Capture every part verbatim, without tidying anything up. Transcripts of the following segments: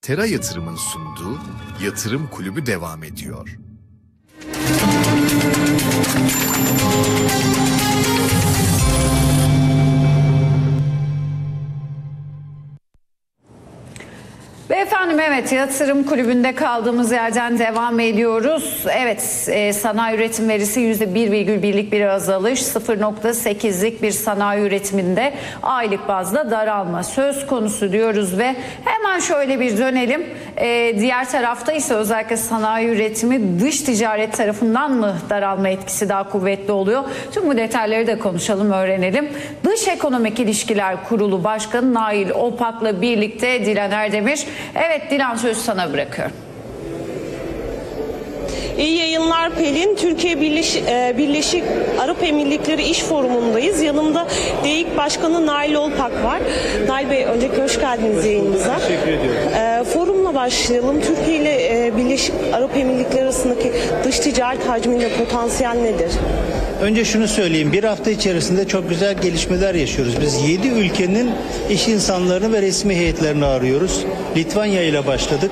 Tera Yatırım'ın sunduğu Yatırım Kulübü devam ediyor. Ve efendim evet, Yatırım Kulübü'nde kaldığımız yerden devam ediyoruz. Evet, e, sanayi üretim verisi yüzde bir virgül birlik bir azalış, sıfır nokta sekizlik bir sanayi üretiminde aylık bazda daralma söz konusu diyoruz ve hemen şöyle bir dönelim. E, diğer tarafta ise özellikle sanayi üretimi dış ticaret tarafından mı daralma etkisi daha kuvvetli oluyor? Tüm bu detayları da konuşalım, öğrenelim. Dış Ekonomik İlişkiler Kurulu Başkanı Nail Opak'la birlikte Dilan Erdemir. Evet Dilan, sözü sana bırakıyorum. İyi yayınlar Pelin. Türkiye Birleşik, Birleşik Arap Emirlikleri İş Forumu'ndayız. Yanımda DEİK Başkanı Nail Olpak var. Nail Bey, öncelikle hoş geldiniz yayınımıza. Teşekkür ediyorum. Forumla başlayalım. Türkiye ile Birleşik Arap Emirlikleri arasındaki dış ticaret hacminde potansiyel nedir? Önce şunu söyleyeyim. Bir hafta içerisinde çok güzel gelişmeler yaşıyoruz. Biz yedi ülkenin iş insanlarını ve resmi heyetlerini arıyoruz. Litvanya ile başladık.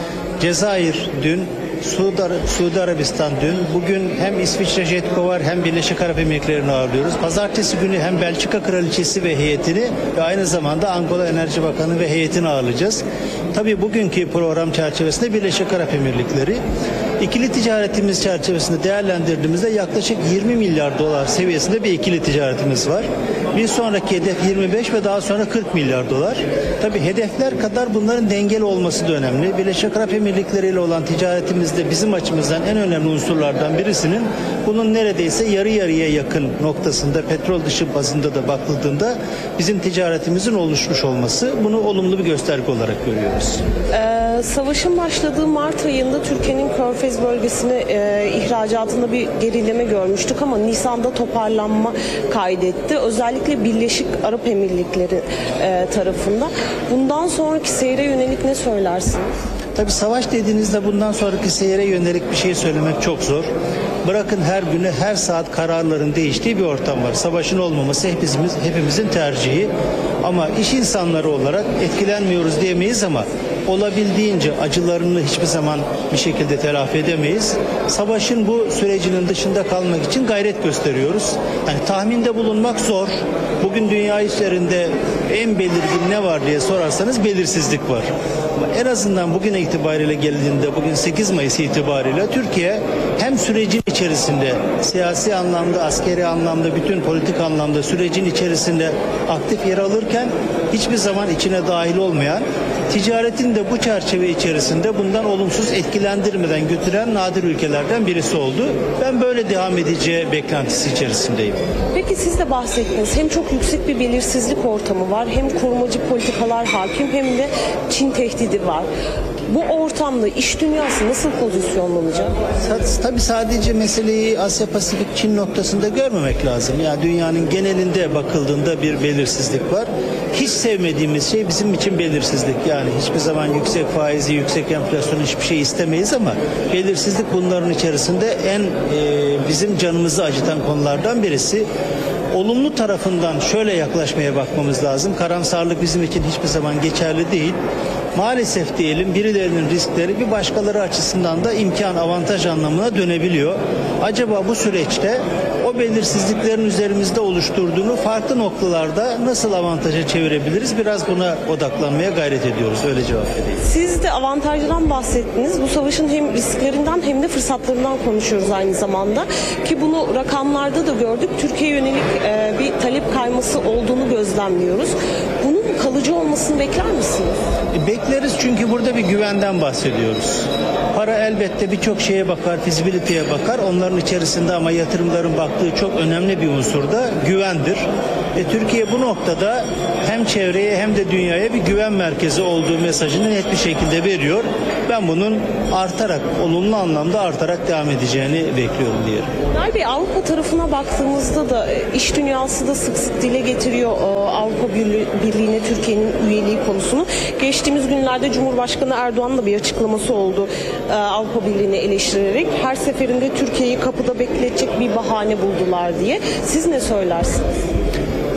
Cezayir dün, Suudi, Suudi Arabistan dün, bugün hem İsviçre JETCO var hem Birleşik Arap Emirlikleri'ni ağırlıyoruz. Pazartesi günü hem Belçika Kraliçesi ve heyetini ve aynı zamanda Angola Enerji Bakanı ve heyetini ağırlayacağız. Tabii bugünkü program çerçevesinde Birleşik Arap Emirlikleri. İkili ticaretimiz çerçevesinde değerlendirdiğimizde yaklaşık yirmi milyar dolar seviyesinde bir ikili ticaretimiz var. Bir sonraki hedef yirmi beş ve daha sonra kırk milyar dolar. Tabii hedefler kadar bunların dengeli olması da önemli. Birleşik Arap Emirlikleri ile olan ticaretimizde bizim açımızdan en önemli unsurlardan birisinin bunun neredeyse yarı yarıya yakın noktasında petrol dışı bazında da bakıldığında bizim ticaretimizin oluşmuş olması, bunu olumlu bir gösterge olarak görüyoruz. Ee, savaşın başladığı Mart ayında Türkiye'nin Körfez bölgesine e, ihracatında bir gerileme görmüştük ama Nisan'da toparlanma kaydetti. Özellikle Birleşik Arap Emirlikleri e, tarafından. Bundan sonraki seyre yönelik ne söylersiniz? Tabii savaş dediğinizde bundan sonraki seyre yönelik bir şey söylemek çok zor. Bırakın her güne, her saat kararların değiştiği bir ortam var. Savaşın olmaması hepimiz, hepimizin tercihi. Ama iş insanları olarak etkilenmiyoruz diyemeyiz ama olabildiğince acılarını hiçbir zaman bir şekilde telafi edemeyiz. Savaşın bu sürecinin dışında kalmak için gayret gösteriyoruz. Yani tahminde bulunmak zor. Bugün dünya işlerinde en belirgin ne var diye sorarsanız belirsizlik var. Ama en azından bugüne itibariyle geldiğinde, bugün sekiz Mayıs itibariyle Türkiye hem sürecin içerisinde, siyasi anlamda, askeri anlamda, bütün politik anlamda sürecin içerisinde aktif yer alırken hiçbir zaman içine dahil olmayan, ticaretin de bu çerçeve içerisinde bundan olumsuz etkilendirmeden götüren nadir ülkelerden birisi oldu. Ben böyle devam edeceği beklentisi içerisindeyim. Peki siz de bahsettiniz. Hem çok yüksek bir belirsizlik ortamı var, hem korumacı politikalar hakim, hem de Çin tehdidi var. Bu ortamda iş dünyası nasıl pozisyonlanacak? Tabii sadece meseleyi Asya Pasifik Çin noktasında görmemek lazım. Yani dünyanın genelinde bakıldığında bir belirsizlik var. Hiç sevmediğimiz şey bizim için belirsizlik. Yani hiçbir zaman yüksek faizi, yüksek enflasyonu hiçbir şey istemeyiz ama belirsizlik bunların içerisinde en e, bizim canımızı acıtan konulardan birisi. Olumlu tarafından şöyle yaklaşmaya bakmamız lazım. Karamsarlık bizim için hiçbir zaman geçerli değil. Maalesef diyelim birilerinin riskleri bir başkaları açısından da imkan, avantaj anlamına dönebiliyor. Acaba bu süreçte o belirsizliklerin üzerimizde oluşturduğunu farklı noktalarda nasıl avantaja çevirebiliriz? Biraz buna odaklanmaya gayret ediyoruz. Öyle cevap vereyim. Siz de avantajdan bahsettiniz. Bu savaşın hem risklerinden hem de fırsatlarından konuşuyoruz aynı zamanda. Ki bunu rakamlarda da gördük. Türkiye'ye yönelik e, bir talep kayması olduğunu gözlemliyoruz. Bunun kalıcı olmasını bekler misiniz? E, bekleriz çünkü burada bir güvenden bahsediyoruz. Para elbette birçok şeye bakar, fizibiliteye bakar. Onların içerisinde ama yatırımların baktığı çok önemli bir unsur da güvendir. E, Türkiye bu noktada hem çevreye hem de dünyaya bir güven merkezi olduğu mesajını net bir şekilde veriyor. Ben bunun artarak, olumlu anlamda artarak devam edeceğini bekliyorum diyelim. Nail Bey, Avrupa tarafına baktığımızda da iş dünyası da sık sık dile getiriyor Avrupa Birliği'ne Türkiye'nin üyeliği konusunu. Geçtiğimiz günlerde Cumhurbaşkanı Erdoğan'ın da bir açıklaması oldu Avrupa Birliği'ni eleştirerek. Her seferinde Türkiye'yi kapıda bekletecek bir bahane buldular diye. Siz ne söylersiniz?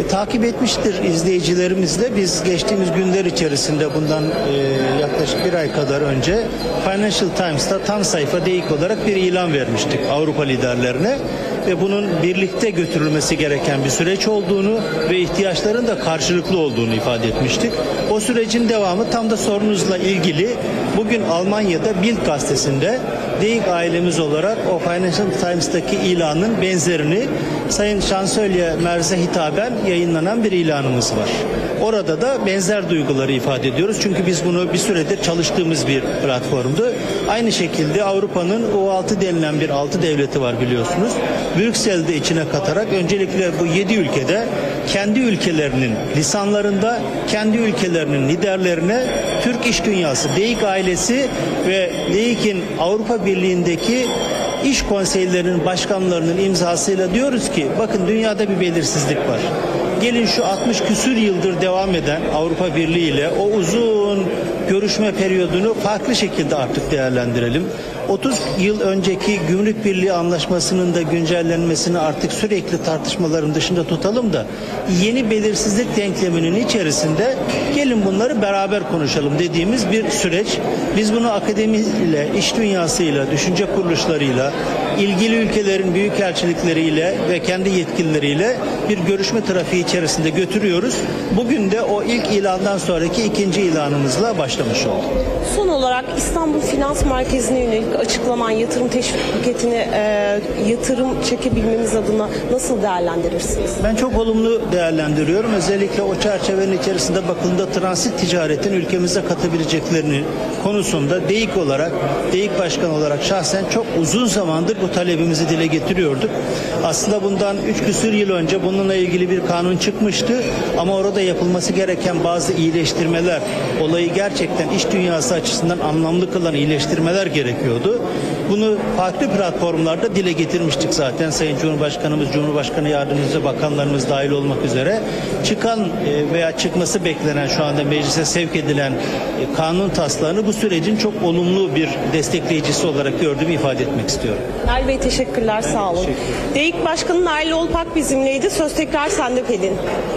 takip etmiştir izleyicilerimiz de. Biz geçtiğimiz günler içerisinde bundan e, yaklaşık bir ay kadar önce Financial Times'ta tam sayfa D E İ K olarak bir ilan vermiştik Avrupa liderlerine ve bunun birlikte götürülmesi gereken bir süreç olduğunu ve ihtiyaçların da karşılıklı olduğunu ifade etmiştik. O sürecin devamı tam da sorunuzla ilgili bugün Almanya'da Bild gazetesinde D E İ K ailemiz olarak o Financial Times'taki ilanın benzerini Sayın Şansölye Merz'e hitaben yayınlanan bir ilanımız var. Orada da benzer duyguları ifade ediyoruz. Çünkü biz bunu bir süredir çalıştığımız bir platformdu. Aynı şekilde Avrupa'nın O altı denilen bir altı devleti var biliyorsunuz. Brüksel'de içine katarak öncelikle bu yedi ülkede kendi ülkelerinin lisanlarında, kendi ülkelerinin liderlerine Türk iş dünyası, D E İ K ailesi ve D E İ K'in Avrupa Birliği'ndeki iş konseylerinin başkanlarının imzasıyla diyoruz ki bakın dünyada bir belirsizlik var. Gelin şu altmış küsür yıldır devam eden Avrupa Birliği ile o uzun görüşme periyodunu farklı şekilde artık değerlendirelim. otuz yıl önceki Gümrük Birliği Anlaşması'nın da güncellenmesini artık sürekli tartışmaların dışında tutalım da yeni belirsizlik denkleminin içerisinde gelin bunları beraber konuşalım dediğimiz bir süreç. Biz bunu akademiyle, iş dünyasıyla, düşünce kuruluşlarıyla, ilgili ülkelerin büyükelçilikleriyle ve kendi yetkilileriyle bir görüşme trafiği içerisinde götürüyoruz. Bugün de o ilk ilandan sonraki ikinci ilanımızla başlamış olduk. Son olarak İstanbul Finans Merkezi'ne yönelik açıklanan yatırım teşvik paketini e, yatırım çekebilmemiz adına nasıl değerlendirirsiniz? Ben çok olumlu değerlendiriyorum. Özellikle o çerçevenin içerisinde bakıldığında transit ticaretin ülkemize katabileceklerini konusunda D E İ K olarak, D E İ K Başkanı olarak şahsen çok uzun zamandır bu talebimizi dile getiriyorduk. Aslında bundan üç küsür yıl önce bununla ilgili bir kanun çıkmıştı ama orada yapılması gereken bazı iyileştirmeler, olayı gerçekten iş dünyası açısından anlamlı kılan iyileştirmeler gerekiyordu. Bunu farklı platformlarda dile getirmiştik zaten. Sayın Cumhurbaşkanımız, Cumhurbaşkanı Yardımcısı, bakanlarımız dahil olmak üzere. Çıkan veya çıkması beklenen, şu anda meclise sevk edilen kanun taslağını bu sürecin çok olumlu bir destekleyicisi olarak gördüğümü ifade etmek istiyorum. Nail Bey teşekkürler, sağ olun. D E İ K Başkanı Nail Olpak bizimleydi. Söz tekrar sende Pelin.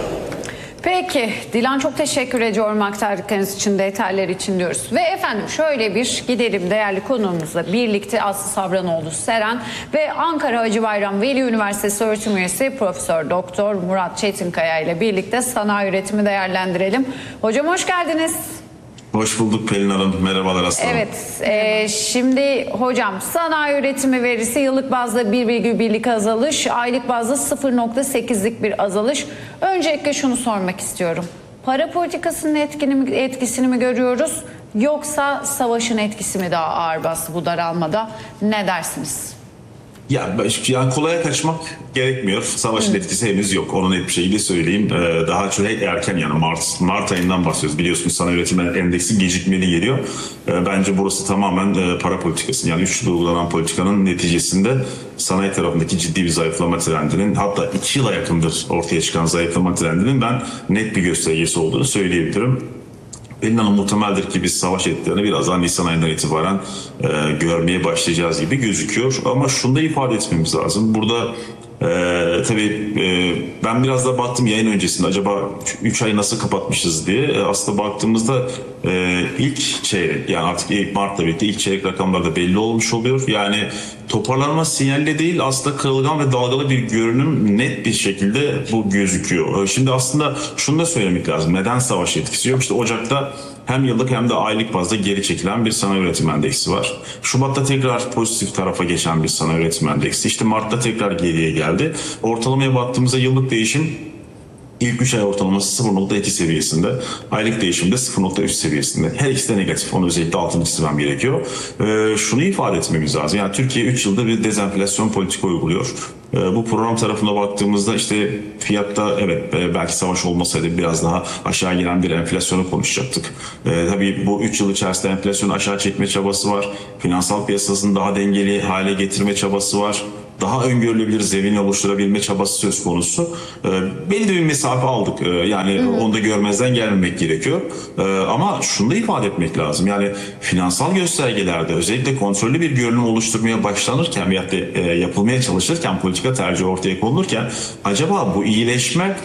Peki Dilan, çok teşekkür ediyorum aktardıklarınız için, detaylar için diyoruz. Ve efendim şöyle bir gidelim değerli konuğumuzla birlikte Aslı Sabranoğlu Seren ve Ankara Hacı Bayram Veli Üniversitesi öğretim üyesi Profesör Doktor Murat Çetinkaya ile birlikte sanayi üretimi değerlendirelim. Hocam hoş geldiniz. Hoş bulduk Pelin Hanım. Merhabalar Aslı Hanım. Evet, e, şimdi hocam sanayi üretimi verisi yıllık bazda bir virgül birlik azalış, aylık bazda sıfır nokta sekizlik bir azalış. Öncelikle şunu sormak istiyorum. Para politikasının etkini mi, etkisini mi görüyoruz yoksa savaşın etkisi mi daha ağır bastı bu daralmada? Ne dersiniz? Ya, yani kolaya kaçmak gerekmiyor. Savaşın Hı. etkisi henüz yok. Onun net bir şekilde söyleyeyim. Ee, daha çok erken, yani Mart, Mart ayından bahsediyoruz. Biliyorsunuz sanayi üretimi endeksi gecikmeli geliyor. Ee, bence burası tamamen e, para politikası. Yani üç yıl uygulanan politikanın neticesinde sanayi tarafındaki ciddi bir zayıflama trendinin, hatta iki yıla yakındır ortaya çıkan zayıflama trendinin ben net bir göstergesi olduğunu söyleyebilirim. Pelin Hanım, muhtemeldir ki biz savaş etkilerini biraz daha Nisan ayından itibaren e, görmeye başlayacağız gibi gözüküyor. Ama şunu da ifade etmemiz lazım. Burada e, tabii e, ben biraz da baktım yayın öncesinde acaba üç ay nasıl kapatmışız diye. E, aslında baktığımızda e, ilk çeyrek, yani artık ilk Mart'la birlikte ilk çeyrek rakamlar da belli olmuş oluyor. Yani toparlanma sinyali değil, aslında kırılgan ve dalgalı bir görünüm net bir şekilde bu gözüküyor. Şimdi aslında şunu da söylemek lazım. Neden savaş etkisi yok? İşte Ocak'ta hem yıllık hem de aylık bazda geri çekilen bir sanayi üretim endeksi var. Şubat'ta tekrar pozitif tarafa geçen bir sanayi üretim endeksi. İşte Mart'ta tekrar geriye geldi. Ortalamaya baktığımızda yıllık değişim İlk üç ay ortalaması sıfır nokta iki seviyesinde, aylık değişimde sıfır nokta üç seviyesinde. Her ikisi de negatif. Onu özellikle altını çizmem gerekiyor. Ee, şunu ifade etmemiz lazım. Yani Türkiye üç yıldır bir dezenflasyon politika uyguluyor. Ee, bu program tarafına baktığımızda işte fiyatta evet belki savaş olmasaydı biraz daha aşağı gelen bir enflasyonu konuşacaktık. Ee, tabii bu üç yıl içerisinde enflasyonu aşağı çekme çabası var. Finansal piyasasını daha dengeli hale getirme çabası var. Daha öngörülebilir zemin oluşturabilme çabası söz konusu. E, belli de bir mesafe aldık. E, yani hmm. onu da görmezden gelmemek gerekiyor. E, ama şunu da ifade etmek lazım. Yani finansal göstergelerde özellikle kontrollü bir görünüm oluşturmaya başlanırken veyahut da e, yapılmaya çalışırken, politika tercihi ortaya konulurken acaba bu iyileşme e,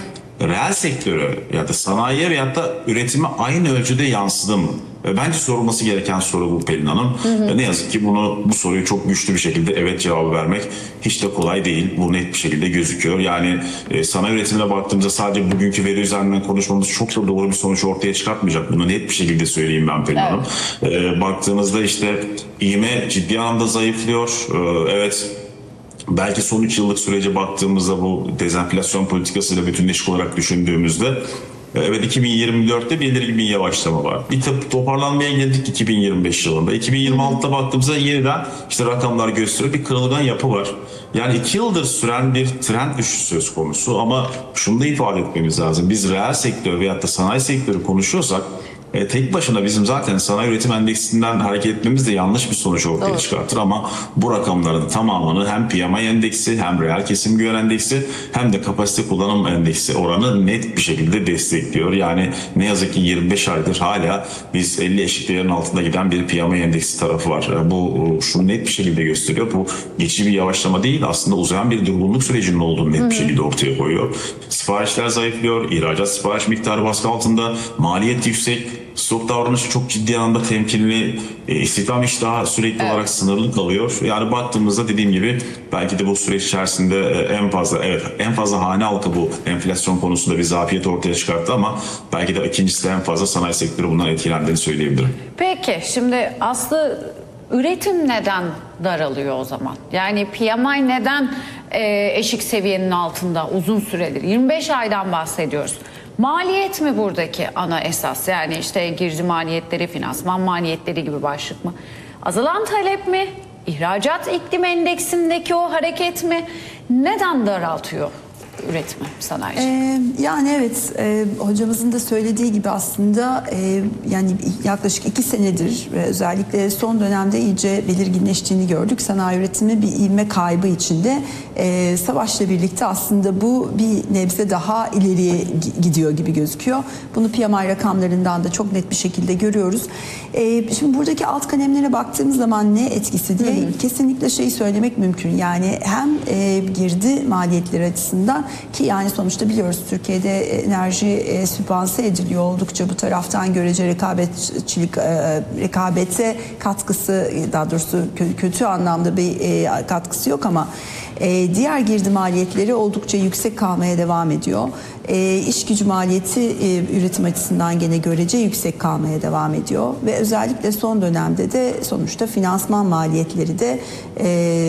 reel sektöre ya da sanayiye veyahut da üretime aynı ölçüde yansıdı mı? Bence sorulması gereken soru bu Pelin Hanım. Hı hı. Ne yazık ki bunu bu soruyu çok güçlü bir şekilde evet cevabı vermek hiç de kolay değil. Bu net bir şekilde gözüküyor. Yani e, sanayi üretimine baktığımızda sadece bugünkü veri üzerinden konuşmamız çok da doğru bir sonuç ortaya çıkartmayacak. Bunu net bir şekilde söyleyeyim ben Pelin evet. Hanım. E, baktığımızda işte ivme ciddi anlamda zayıflıyor. E, evet. Belki son üç yıllık sürece baktığımızda bu dezenflasyon politikasıyla bütünleşik olarak düşündüğümüzde evet iki bin yirmi dörtte belirgin bir yavaşlama var. Bir toparlanmaya geldik iki bin yirmi beş yılında. iki bin yirmi altıda baktığımızda yeniden işte rakamlar gösteriyor bir kırılgan yapı var. Yani iki yıldır süren bir trend düşüşü söz konusu ama şunu da ifade etmemiz lazım. Biz reel sektör veyahut da sanayi sektörü konuşuyorsak E, tek başına bizim zaten sanayi üretim endeksinden hareket etmemiz de yanlış bir sonuç ortaya evet. çıkartır ama bu rakamların tamamını hem P M I endeksi hem reel kesim güven endeksi hem de kapasite kullanım endeksi oranı net bir şekilde destekliyor. Yani ne yazık ki yirmi beş aydır hala biz elli eşiklerin altında giden bir P M I endeksi tarafı var. Bu şunu net bir şekilde gösteriyor. Bu geçici bir yavaşlama değil aslında uzayan bir durgunluk sürecinin olduğunu net bir şekilde ortaya koyuyor. Siparişler zayıflıyor, ihracat sipariş miktarı baskı altında, maliyet yüksek, stok davranışı çok ciddi anlamda temkinli, e, istihdam iştahı sürekli evet. olarak sınırlı kalıyor. Yani baktığımızda dediğim gibi belki de bu süreç içerisinde e, en fazla evet en fazla hane halkı bu enflasyon konusunda bir zafiyet ortaya çıkarttı ama belki de ikincisi de en fazla sanayi sektörü bundan etkilendiğini söyleyebilirim. Peki şimdi Aslı üretim neden daralıyor o zaman? Yani P M I neden e, eşik seviyenin altında uzun süredir? yirmi beş aydan bahsediyoruz. Maliyet mi buradaki ana esas? Yani işte girdi maliyetleri, finansman maliyetleri gibi başlık mı? Azalan talep mi? İhracat iklim endeksindeki o hareket mi? Neden daraltıyor üretimi sanayici? Ee, yani evet e, hocamızın da söylediği gibi aslında e, yani yaklaşık iki senedir ve özellikle son dönemde iyice belirginleştiğini gördük. Sanayi üretimi bir ivme kaybı içinde. E, savaşla birlikte aslında bu bir nebze daha ileriye gidiyor gibi gözüküyor. Bunu P M I rakamlarından da çok net bir şekilde görüyoruz. E, şimdi buradaki alt kalemlere baktığımız zaman ne etkisi diye hı hı. kesinlikle şeyi söylemek mümkün. Yani hem e, girdi maliyetleri açısından ki yani sonuçta biliyoruz Türkiye'de enerji e, sübvanse ediliyor oldukça bu taraftan görece rekabetçilik e, rekabete katkısı daha doğrusu kötü, kötü anlamda bir e, katkısı yok ama e, diğer girdi maliyetleri oldukça yüksek kalmaya devam ediyor. E, iş gücü maliyeti e, üretim açısından gene görece yüksek kalmaya devam ediyor ve özellikle son dönemde de sonuçta finansman maliyetleri de e,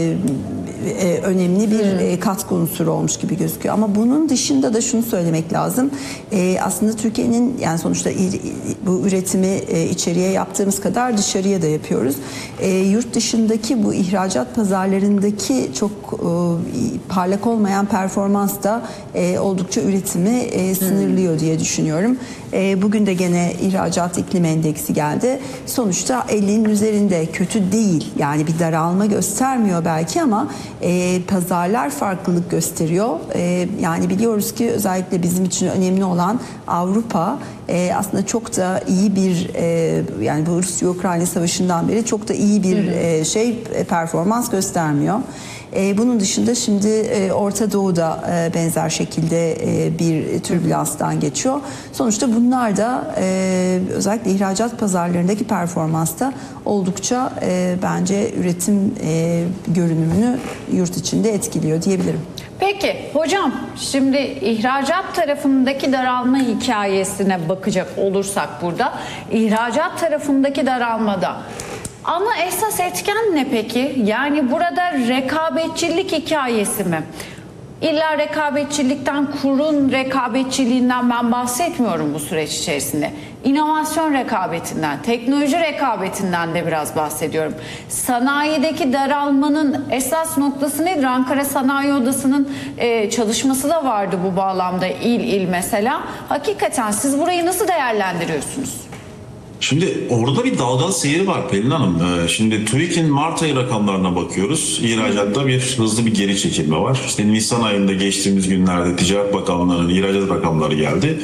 e, önemli bir hmm. e, katkı unsuru olmuş gibi gözüküyor. Ama bunun dışında da şunu söylemek lazım. E, aslında Türkiye'nin yani sonuçta bu üretimi e, içeriye yaptığımız kadar dışarıya da yapıyoruz. E, yurt dışındaki bu ihracat pazarlarındaki çok e, parlak olmayan performans da e, oldukça üretimi e, sınırlıyor hmm. diye düşünüyorum. E, bugün de gene ihracat iklim endeksi geldi. Sonuçta ellinin üzerinde kötü değil. Yani bir daralma göstermiyor belki ama e, pazarlar farklılık gösteriyor. E, yani biliyoruz ki özellikle bizim için önemli olan Avrupa e, aslında çok da iyi bir e, yani bu Rusya-Ukrayna savaşından beri çok da iyi bir hmm. e, şey performans göstermiyor. E, bunun dışında şimdi e, Orta Doğu'da e, benzer şekilde e, bir türbülanstan geçiyor. Sonuçta bunlar da e, özellikle ihracat pazarlarındaki performansta oldukça e, bence üretim e, görünümünü yurt içinde etkiliyor diyebilirim. Peki hocam şimdi ihracat tarafındaki daralma hikayesine bakacak olursak burada ihracat tarafındaki daralmada ana esas etken ne peki? Yani burada rekabetçilik hikayesi mi? İlla rekabetçilikten, kurun rekabetçiliğinden ben bahsetmiyorum bu süreç içerisinde. İnovasyon rekabetinden, teknoloji rekabetinden de biraz bahsediyorum. Sanayideki daralmanın esas noktası nedir? Ankara Sanayi Odası'nın e, çalışması da vardı bu bağlamda il il mesela. Hakikaten siz burayı nasıl değerlendiriyorsunuz? Şimdi orada bir dalgalı seyir var Pelin Hanım. Ee, şimdi TÜİK'in Mart ayı rakamlarına bakıyoruz. İhracatta bir hızlı bir geri çekilme var. İşte Nisan ayında geçtiğimiz günlerde Ticaret Bakanlığı'nın ihracat rakamları geldi.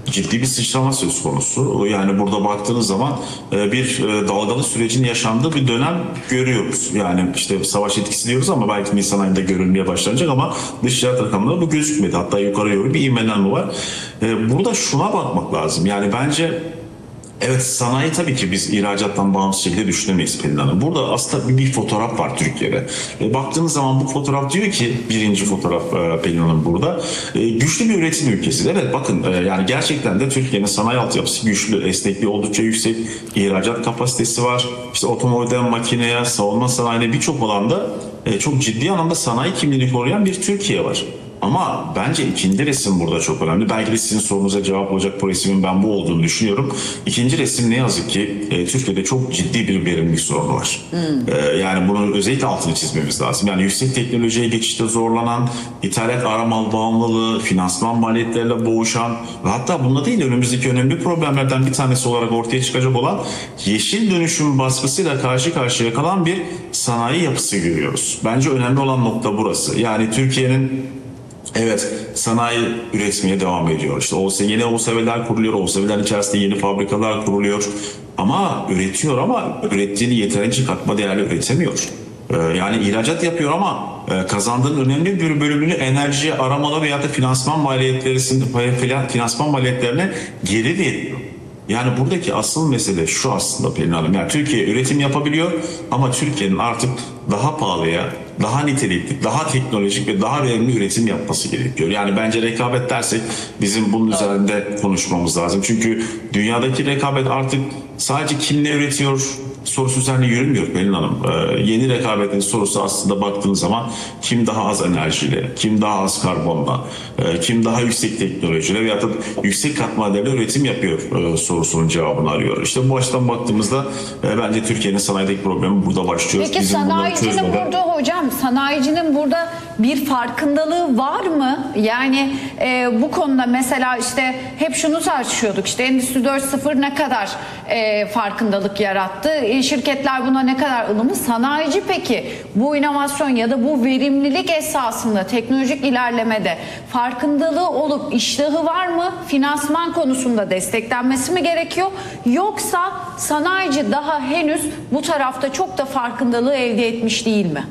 ciddi bir sıçrama söz konusu. Yani burada baktığınız zaman bir dalgalı sürecin yaşandığı bir dönem görüyoruz. Yani işte savaş etkisi diyoruz ama belki Nisan ayında görülmeye başlanacak ama dış ticaret rakamlarında bu gözükmedi. Hatta yukarı doğru bir ivmelenme var. Burada şuna bakmak lazım. Yani bence evet, sanayi tabii ki biz ihracattan bağımsız şekilde düşünemeyiz Pelin Hanım. Burada aslında bir, bir fotoğraf var Türkiye'de. E, baktığınız zaman bu fotoğraf diyor ki, birinci fotoğraf e, Pelin Hanım burada. E, güçlü bir üretim ülkesi. Evet bakın e, yani gerçekten de Türkiye'nin sanayi altyapısı güçlü, esnekliği oldukça yüksek. İhracat kapasitesi var. İşte otomobilden makineye, savunma sanayine birçok alanda e, çok ciddi anlamda sanayi kimliğini koruyan bir Türkiye var. Ama bence ikinci resim burada çok önemli. Belki de sizin sorunuza cevap olacak bu resmin ben bu olduğunu düşünüyorum. İkinci resim ne yazık ki e, Türkiye'de çok ciddi bir verimlilik sorunu var. Hmm. E, yani bunun özellikle altını çizmemiz lazım. Yani yüksek teknolojiye geçişte zorlanan, ithalat aramal bağımlılığı, finansman maliyetleriyle boğuşan ve hatta bununla değil önümüzdeki önemli problemlerden bir tanesi olarak ortaya çıkacak olan yeşil dönüşüm baskısıyla karşı karşıya kalan bir sanayi yapısı görüyoruz. Bence önemli olan nokta burası. Yani Türkiye'nin evet, sanayi üretmeye devam ediyor. İşte O S, yeni O S V'ler kuruluyor. O S V'ler içerisinde yeni fabrikalar kuruluyor. Ama üretiyor ama ürettiğini yeterince katma değerli üretemiyor. Ee, yani ihracat yapıyor ama e, kazandığının önemli bir bölümünü enerji, aramalı veya da finansman maliyetlerine, finansman maliyetlerine geri veriyor. Yani buradaki asıl mesele şu aslında Pelin Hanım. Yani Türkiye üretim yapabiliyor ama Türkiye'nin artık daha pahalıya, daha nitelikli, daha teknolojik ve daha verimli üretim yapması gerekiyor. Yani bence rekabet dersek bizim bunun üzerinde konuşmamız lazım. Çünkü dünyadaki rekabet artık sadece kim ne üretiyor sorusu üzerine yürümüyor Pelin Hanım. Ee, yeni rekabetin sorusu aslında baktığınız zaman kim daha az enerjiyle, kim daha az karbonla, e, kim daha yüksek teknolojiyle veya da yüksek katma değerli üretim yapıyor e, sorusunun cevabını arıyor. İşte bu açıdan baktığımızda e, bence Türkiye'nin sanayideki problemi burada başlıyor. Peki bizim sanayicinin burada hocam, sanayicinin burada bir farkındalığı var mı? Yani e, bu konuda mesela işte hep şunu tartışıyorduk. İşte Endüstri dört nokta sıfır ne kadar e, farkındalık yarattı? E, şirketler buna ne kadar ılımlı? Sanayici peki bu inovasyon ya da bu verimlilik esasında teknolojik ilerlemede farkındalığı olup iştahı var mı? Finansman konusunda desteklenmesi mi gerekiyor? Yoksa sanayici daha henüz bu tarafta çok da farkındalığı elde etmiş değil mi?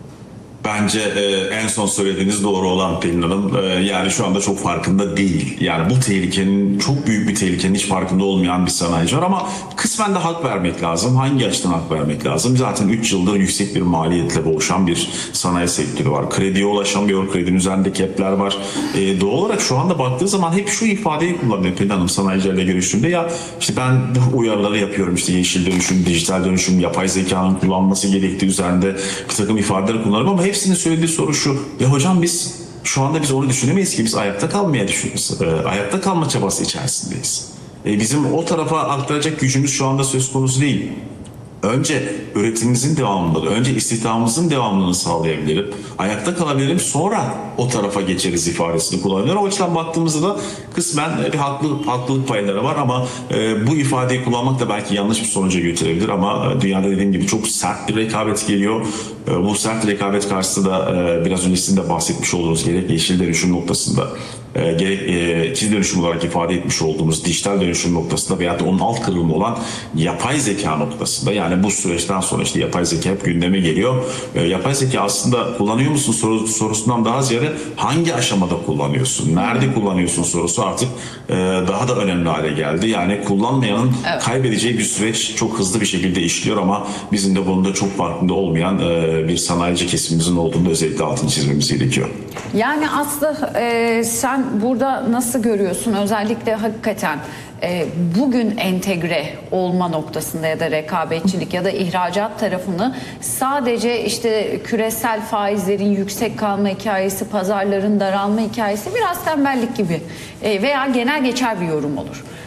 Bence e, en son söylediğiniz doğru olan Pelin Hanım. E, yani şu anda çok farkında değil. Yani bu tehlikenin, çok büyük bir tehlikenin hiç farkında olmayan bir sanayici var ama kısmen de hak vermek lazım. Hangi açıdan hak vermek lazım? Zaten üç yıldır yüksek bir maliyetle boğuşan bir sanayi sektörü var. Krediye ulaşamıyor, kredinin üzerinde kepler var. E, doğal olarak şu anda baktığı zaman hep şu ifadeyi kullanıyor Pelin Hanım sanayicilerle görüştüğümde. Ya işte ben bu uyarıları yapıyorum, işte yeşil dönüşüm, dijital dönüşüm, yapay zekanın kullanılması gerektiği üzerinde bir takım ifadeler kullanıyorum ama hepsinin söylediği soru şu: ya hocam biz şu anda biz onu düşünemeyiz ki, biz ayakta kalmaya düşünüyoruz. E, ayakta kalma çabası içerisindeyiz. E, bizim o tarafa aktaracak gücümüz şu anda söz konusu değil. Önce üretimimizin devamlılığı, önce istihdamımızın devamlılığını sağlayabilirim, ayakta kalabilirim, sonra o tarafa geçeriz ifadesini kullanıyorlar. O açıdan baktığımızda da kısmen bir haklı, haklılık payları var ama e, bu ifadeyi kullanmak da belki yanlış bir sonuca götürebilir ama e, dünyada dediğim gibi çok sert bir rekabet geliyor. E, bu sert rekabet karşısında e, biraz öncesinde bahsetmiş olduğunuz gerek yeşil dönüşüm noktasında, E, gerek e, çiz dönüşüm olarak ifade etmiş olduğumuz dijital dönüşüm noktasında veya da onun alt kırılımı olan yapay zeka noktasında, yani bu süreçten sonra işte yapay zeka hep gündeme geliyor. E, yapay zeka aslında kullanıyor musun soru, sorusundan daha ziyade hangi aşamada kullanıyorsun, nerede kullanıyorsun sorusu artık e, daha da önemli hale geldi. Yani kullanmayanın evet. kaybedeceği bir süreç çok hızlı bir şekilde işliyor ama bizim de bunun da çok farkında olmayan e, bir sanayici kesimimizin olduğunu özellikle altını çizmemiz gerekiyor. Yani aslında e, sen burada nasıl görüyorsun özellikle hakikaten e, bugün entegre olma noktasında ya da rekabetçilik ya da ihracat tarafını sadece işte küresel faizlerin yüksek kalma hikayesi, pazarların daralma hikayesi biraz tembellik gibi e, veya genel geçer bir yorum olur.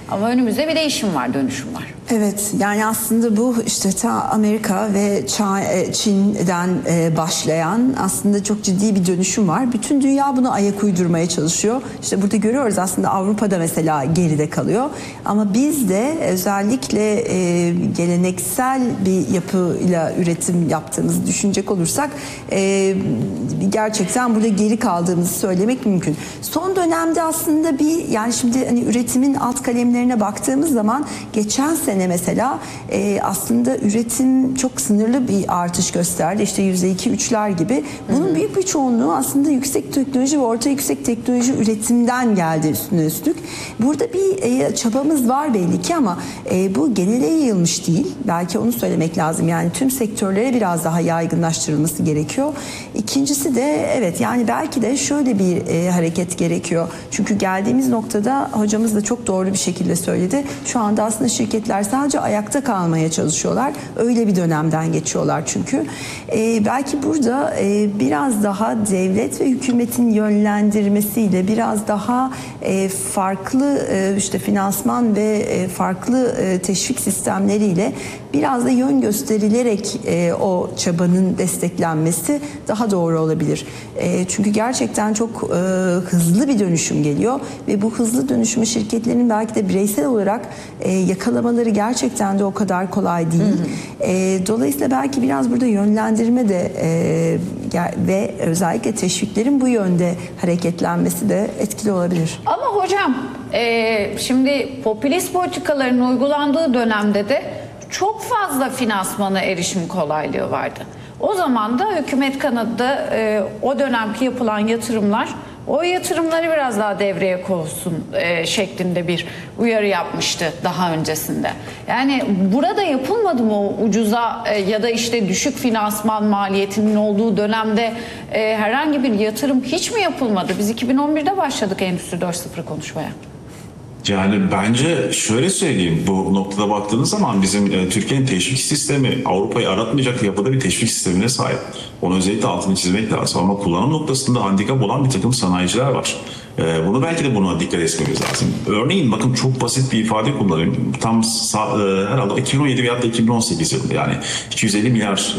Ama önümüzde bir değişim var, dönüşüm var. Evet, yani aslında bu işte ta Amerika ve Çin'den başlayan aslında çok ciddi bir dönüşüm var. Bütün dünya buna ayak uydurmaya çalışıyor. İşte burada görüyoruz aslında Avrupa'da mesela geride kalıyor. Ama biz de özellikle geleneksel bir yapıyla üretim yaptığımızı düşünecek olursak gerçekten burada geri kaldığımızı söylemek mümkün. Son dönemde aslında bir, yani şimdi hani üretimin alt kalemlerine baktığımız zaman geçen sene mesela e, aslında üretim çok sınırlı bir artış gösterdi. İşte yüzde iki üçler gibi. Bunun hı hı. büyük bir çoğunluğu aslında yüksek teknoloji ve orta yüksek teknoloji üretimden geldi üstüne üstlük. Burada bir e, çabamız var belli ki ama e, bu genele yayılmış değil. Belki onu söylemek lazım. Yani tüm sektörlere biraz daha yaygınlaştırılması gerekiyor. İkincisi de evet, yani belki de şöyle bir e, hareket gerekiyor. Çünkü geldiğimiz noktada hocamız da çok doğru bir şekilde söyledi. Şu anda aslında şirketler sadece ayakta kalmaya çalışıyorlar. Öyle bir dönemden geçiyorlar çünkü. Ee, belki burada e, biraz daha devlet ve hükümetin yönlendirmesiyle biraz daha e, farklı e, işte finansman ve e, farklı e, teşvik sistemleriyle biraz da yön gösterilerek e, o çabanın desteklenmesi daha doğru olabilir. E, çünkü gerçekten çok e, hızlı bir dönüşüm geliyor ve bu hızlı dönüşümü şirketlerin belki de bireysel olarak e, yakalamaları gerçekten de o kadar kolay değil. Hı hı. E, dolayısıyla belki biraz burada yönlendirme de e, ve özellikle teşviklerin bu yönde hareketlenmesi de etkili olabilir. Ama hocam e, şimdi popülist politikaların uygulandığı dönemde de çok fazla finansmana erişim kolaylığı vardı. O zaman da hükümet kanadı e, o dönemki yapılan yatırımlar, o yatırımları biraz daha devreye koysun e, şeklinde bir uyarı yapmıştı daha öncesinde. Yani burada yapılmadı mı o ucuza e, ya da işte düşük finansman maliyetinin olduğu dönemde e, herhangi bir yatırım hiç mi yapılmadı? Biz iki bin on birde başladık Endüstri dört nokta sıfır konuşmaya. Yani bence şöyle söyleyeyim, bu noktada baktığınız zaman bizim e, Türkiye'nin teşvik sistemi Avrupa'yı aratmayacak yapıda bir teşvik sistemine sahip. Onu özellikle altını çizmek lazım ama kullanım noktasında handikap olan bir takım sanayiciler var. E, bunu belki de buna dikkat etmemiz lazım. Örneğin bakın, çok basit bir ifade kullanayım. Tam e, herhalde iki bin on yedi veya iki bin on sekiz yılında, yani iki yüz elli milyar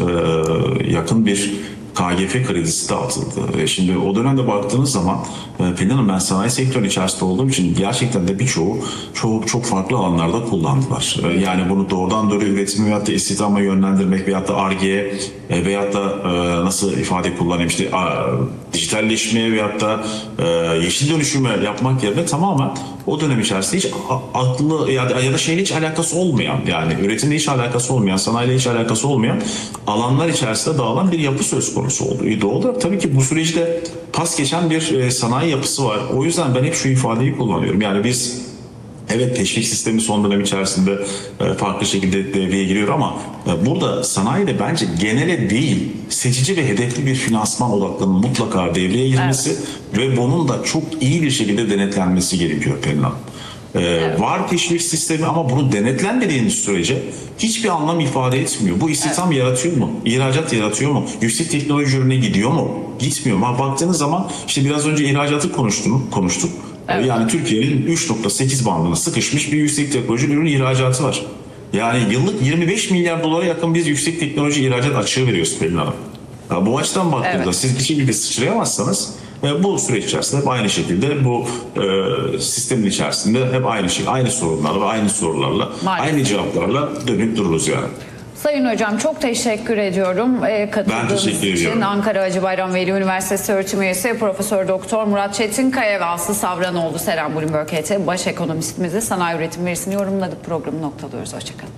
e, yakın bir K G F kredisi dağıtıldı. Şimdi o dönemde baktığınız zaman Pelin Hanım, ben sanayi sektörünün içerisinde olduğum için gerçekten de birçoğu çok çok farklı alanlarda kullandılar. Yani bunu doğrudan doğru üretimi veyahut da istihdama yönlendirmek veyahut da Ar-Ge'ye veyahut da nasıl ifade kullanayım, işte dijitalleşmeye veyahut da yeşil dönüşüme yapmak yerine tamamen o dönem içerisinde hiç aklı ya da, ya da şeyle hiç alakası olmayan, yani üretimle hiç alakası olmayan, sanayiyle hiç alakası olmayan alanlar içerisinde dağılan bir yapı söz konusu oldu. E doğal olarak tabii ki bu süreçte pas geçen bir e, sanayi yapısı var. O yüzden ben hep şu ifadeyi kullanıyorum. Yani biz evet, teşvik sistemi son dönem içerisinde e, farklı şekilde devreye giriyor ama e, burada sanayide bence genele değil, seçici ve hedefli bir finansman odaklarının mutlaka devreye girmesi, evet, ve bunun da çok iyi bir şekilde denetlenmesi gerekiyor Pelin Hanım. Ee, evet. Var teşvik sistemi ama bunu denetlenmediğiniz sürece hiçbir anlam ifade etmiyor. Bu istihdam, evet, yaratıyor mu? İhracat yaratıyor mu? Yüksek teknoloji ürüne gidiyor mu? Gitmiyor mu? Ama baktığınız zaman işte biraz önce ihracatı konuştuk. konuştuk. Evet. Yani Türkiye'nin üç nokta sekiz bandına sıkışmış bir yüksek teknoloji ürün ihracatı var. Yani yıllık yirmi beş milyar dolara yakın biz yüksek teknoloji ihracat açığı veriyoruz Pelin Hanım. Ya bu açıdan baktığınızda, evet, siz bir şekilde sıçrayamazsanız ve bu süreç içerisinde hep aynı şekilde bu e, sistemin içerisinde hep aynı şey, aynı sorunlarla ve aynı sorularla, maalesef, aynı cevaplarla dönüp dururuz yani. Sayın Hocam, çok teşekkür ediyorum e, katıldığınız için. Ediyorum. Ankara Hacıbayram Veli Üniversitesi öğretim üyesi Profesör Doktor Murat Çetinkaya ve Aslı Savranoğlu, Seren Bloomberg H T baş ekonomistimizle sanayi üretim verisini yorumladık. Programı noktalıyoruz. Hoşçakalın.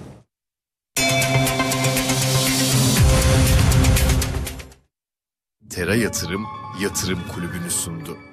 Tera Yatırım, Yatırım Kulübü'nü sundu.